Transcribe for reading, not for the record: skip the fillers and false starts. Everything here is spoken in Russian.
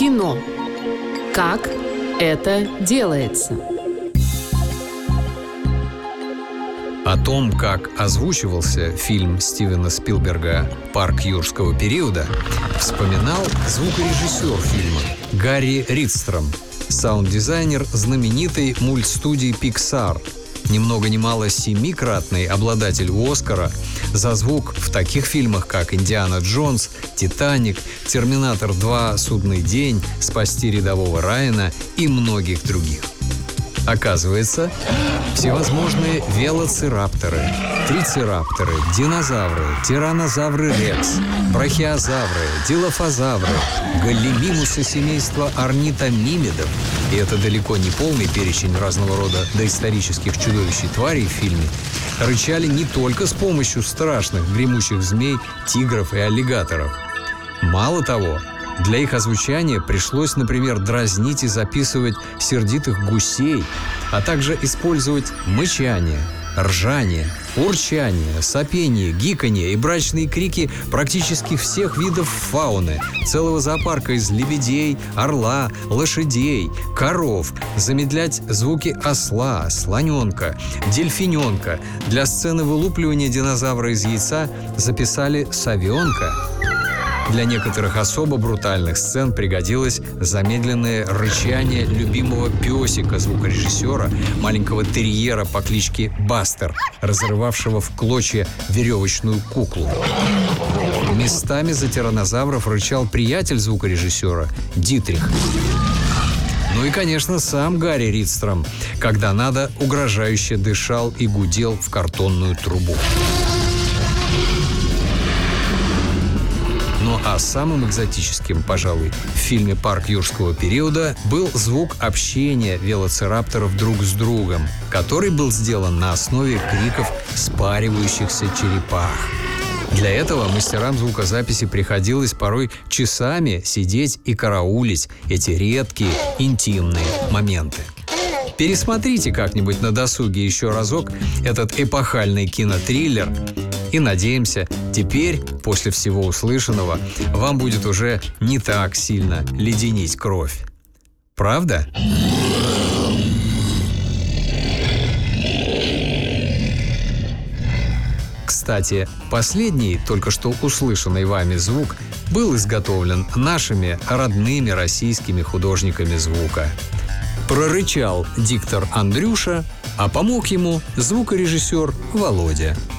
Кино. Как это делается? О том, как озвучивался фильм Стивена Спилберга «Парк юрского периода», вспоминал звукорежиссер фильма Гарри Ридстром, саунд-дизайнер знаменитой мультстудии Pixar, ни много ни мало 7-кратный обладатель Оскара за звук в таких фильмах, как «Индиана Джонс», «Титаник», «Терминатор 2. Судный день», «Спасти рядового Райана» и многих других. Оказывается, всевозможные велоцирапторы, трицерапторы, динозавры, тираннозавры рекс, брахиозавры, дилофозавры, галлимимусы семейства орнитомимидов, и это далеко не полный перечень разного рода доисторических чудовищ и тварей в фильме, рычали не только с помощью страшных гремучих змей, тигров и аллигаторов. Мало того, для их озвучания пришлось, например, дразнить и записывать сердитых гусей, а также использовать мычание, ржание, урчание, сопение, гиканье и брачные крики практически всех видов фауны, целого зоопарка из лебедей, орла, лошадей, коров, замедлять звуки осла, слоненка, дельфиненка. Для сцены вылупливания динозавра из яйца записали совенка. Для некоторых особо брутальных сцен пригодилось замедленное рычание любимого песика звукорежиссера, маленького терьера по кличке Бастер, разрывавшего в клочья веревочную куклу. Местами за тираннозавров рычал приятель звукорежиссера Дитрих. Ну и, конечно, сам Гарри Ридстром, когда надо, угрожающе дышал и гудел в картонную трубу. А самым экзотическим, пожалуй, в фильме «Парк юрского периода» был звук общения велоцирапторов друг с другом, который был сделан на основе криков спаривающихся черепах. Для этого мастерам звукозаписи приходилось порой часами сидеть и караулить эти редкие интимные моменты. Пересмотрите как-нибудь на досуге еще разок этот эпохальный кинотриллер. И надеемся, теперь, после всего услышанного, вам будет уже не так сильно леденить кровь. Правда? Кстати, последний, только что услышанный вами звук, был изготовлен нашими родными российскими художниками звука. Прорычал диктор Андрюша, а помог ему звукорежиссер Володя.